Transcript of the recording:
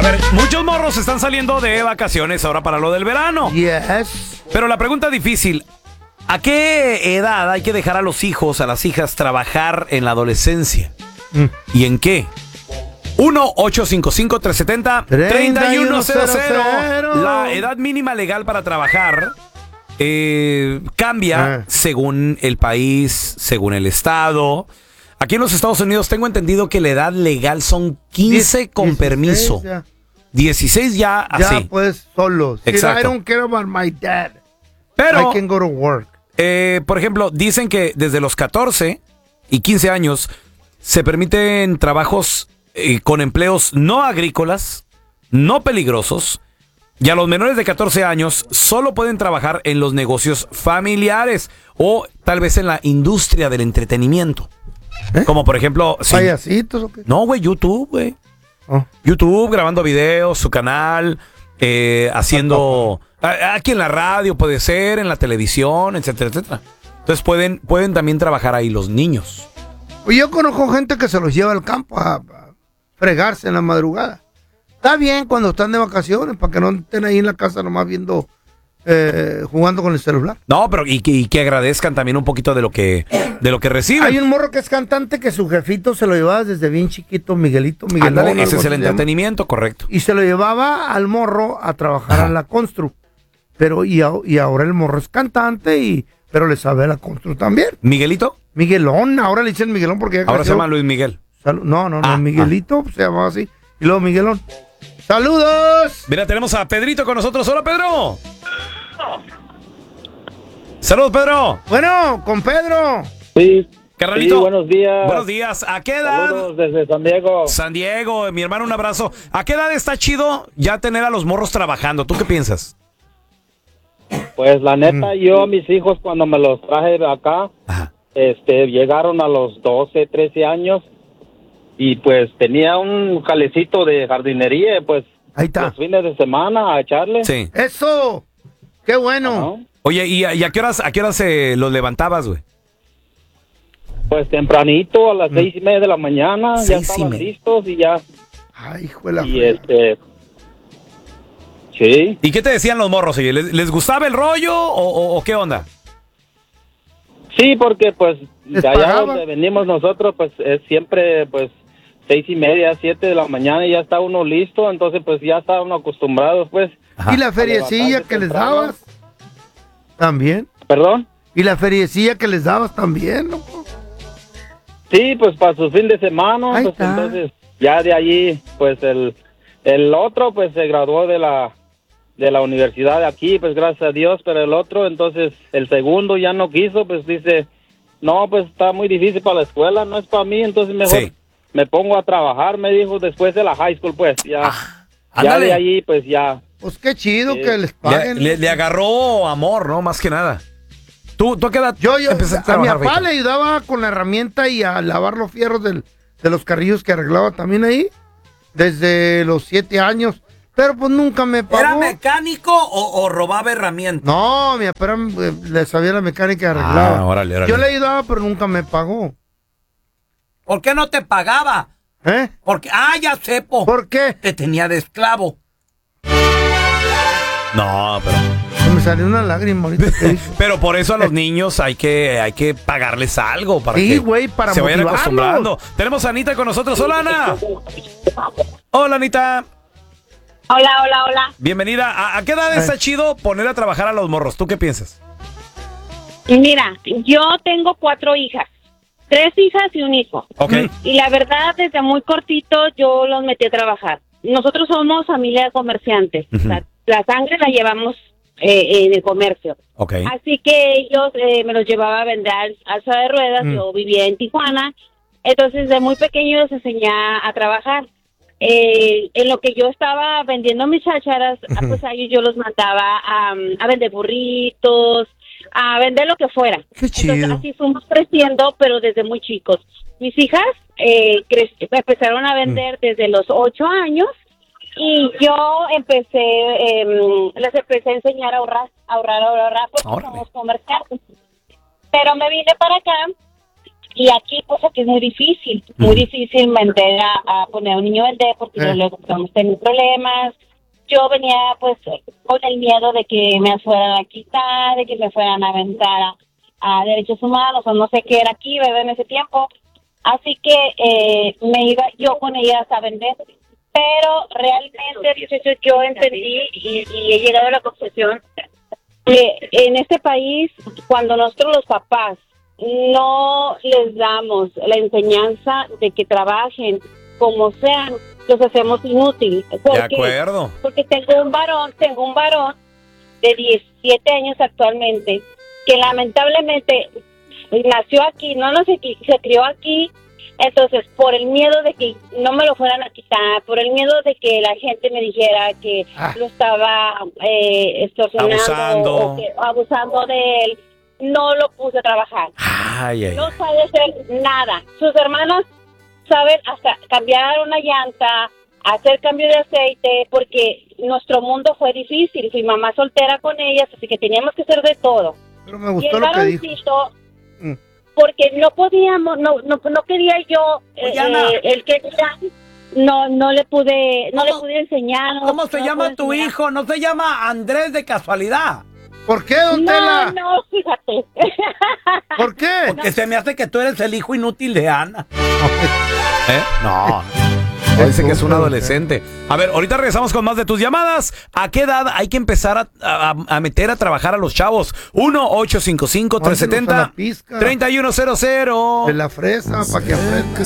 ver, muchos morros están saliendo de vacaciones ahora para lo del verano. Yes. Pero la pregunta difícil, ¿a qué edad hay que dejar a los hijos, a las hijas, trabajar en la adolescencia? ¿Y en qué? 1-855-370-3100. La edad mínima legal para trabajar cambia según el país, según el estado. Aquí en los Estados Unidos tengo entendido que la edad legal son 15 con 16, permiso. Ya. 16 ya así. Ya pues solos. Exacto. I don't care about my dad. Pero, I can go to work. Por ejemplo, dicen que desde los 14 y 15 años se permiten trabajos con empleos no agrícolas, no peligrosos, y a los menores de 14 años solo pueden trabajar en los negocios familiares o tal vez en la industria del entretenimiento. Como por ejemplo... ¿Payasitos o qué? No, güey, YouTube, güey. Oh. YouTube, grabando videos, su canal, haciendo... Aquí en la radio puede ser, en la televisión, etcétera, etcétera. Entonces pueden también trabajar ahí los niños. Yo conozco gente que se los lleva al campo a fregarse en la madrugada. Está bien cuando están de vacaciones, para que no estén ahí en la casa nomás viendo... jugando con el celular. No, pero y que agradezcan también un poquito de lo que reciben. Hay un morro que es cantante que su jefito se lo llevaba desde bien chiquito, Miguelito. Ándale, ese es el entretenimiento, correcto. Y se lo llevaba al morro a trabajar a la constru. Pero y ahora el morro es cantante pero le sabe a la constru también. ¿Miguelito? Miguelón, ahora le dicen Miguelón porque ya ahora se llama Luis Miguel. No, Miguelito se llamaba así. Y luego Miguelón. ¡Saludos! Mira, tenemos a Pedrito con nosotros. ¡Hola, Pedro! Saludos, Pedro. Bueno, con Pedro. Sí. Carnalito. Sí, buenos días. Buenos días. ¿A qué edad? Saludos desde San Diego. San Diego, mi hermano, un abrazo. ¿A qué edad está chido ya tener a los morros trabajando? ¿Tú qué piensas? Pues la neta, yo a mis hijos cuando me los traje de acá, llegaron a los 12, 13 años y pues tenía un jalecito de jardinería, pues ahí está. Los fines de semana a echarle. Sí. ¡Eso! ¡Qué bueno! Oye, ¿y a qué horas los levantabas, güey? Pues tempranito, a las 6:30 de la mañana, ya estaban listos y ya. Ay, hijo de la y sí. ¿Y qué te decían los morros? Oye, ¿les gustaba el rollo o qué onda? Sí, porque pues de allá donde venimos nosotros, pues es siempre pues 6:30, 7 de la mañana y ya está uno listo, entonces pues ya estaban acostumbrados pues. ¿Y la feriecilla que les dabas? ¿También? ¿Perdón? ¿Y la feriecilla que les dabas también, no? Sí, pues para su fin de semana, pues entonces ya de allí, pues el otro pues se graduó de la universidad de aquí, pues gracias a Dios, pero el otro, entonces el segundo ya no quiso, pues dice, no, pues está muy difícil para la escuela, no es para mí, entonces mejor me pongo a trabajar, me dijo, después de la high school, pues ya, ya de allí, pues ya. Pues qué chido que les paguen. Le agarró amor, ¿no? Más que nada. ¿Tú a qué edad empezaste a mi trabajar? papá le ayudaba con la herramienta y a lavar los fierros de los carrillos que arreglaba también ahí, desde los 7 años. Pero pues nunca me pagó. ¿Era mecánico o robaba herramientas? No, mi papá le sabía la mecánica y arreglaba. Órale. Yo le ayudaba, pero nunca me pagó. ¿Por qué no te pagaba? Porque, ya sé, ¿Por qué? Te tenía de esclavo. No, pero... Me salió una lágrima ahorita. Pero por eso a los niños hay que pagarles algo para que para se vayan motivarlos. acostumbrando. Tenemos a Anita con nosotros. Hola, Ana. Hola, Anita. Hola. Bienvenida. ¿A qué edad está chido poner a trabajar a los morros? ¿Tú qué piensas? Mira, yo tengo 4 hijas. 3 hijas y un hijo. Okay. Y la verdad, desde muy cortito yo los metí a trabajar. Nosotros somos familia de comerciantes. La sangre la llevamos en el comercio. Okay. Así que ellos me los llevaba a vender alza de ruedas. Yo vivía en Tijuana. Entonces, de muy pequeño les enseñé a trabajar. En lo que yo estaba vendiendo mis chácharas, pues a ellos yo los mandaba a vender burritos, a vender lo que fuera. Qué chido. Entonces así fuimos creciendo, pero desde muy chicos. Mis hijas empezaron a vender desde los 8 años y yo les empecé a enseñar a ahorrar porque somos comerciantes. Pero me vine para acá Y aquí, pues aquí es muy difícil vender a poner a un niño a vender porque luego podemos tener problemas. Yo venía pues con el miedo de que me fueran a quitar, de que me fueran a aventar a derechos humanos o no sé qué era aquí, ¿verdad? En ese tiempo. Así que me iba yo con ellas a vender. Pero realmente yo entendí y he llegado a la conclusión que en este país, cuando nosotros los papás no les damos la enseñanza de que trabajen como sean, los hacemos inútiles. De acuerdo. Porque tengo un varón de 17 años actualmente, que lamentablemente nació aquí, se crió aquí. Entonces, por el miedo de que no me lo fueran a quitar, por el miedo de que la gente me dijera que lo estaba extorsionando o abusando de él, no lo puse a trabajar. No sabe hacer nada. Sus hermanas saben hasta cambiar una llanta, hacer cambio de aceite, porque nuestro mundo fue difícil. Fui mamá soltera con ellas, así que teníamos que hacer de todo. Pero me gustó lo que dijo. Porque no podíamos, no quería yo el que no le pude enseñar. ¿Cómo se llama tu hijo? ¿No se llama Andrés de casualidad? ¿Por qué, don Tela? No, fíjate. ¿Por qué? Porque se me hace que tú eres el hijo inútil de Ana. No. Dice que es un adolescente. A ver, ahorita regresamos con más de tus llamadas. ¿A qué edad hay que empezar a meter a trabajar a los chavos? 1-855-370-3100. De la fresa, para que aprendan.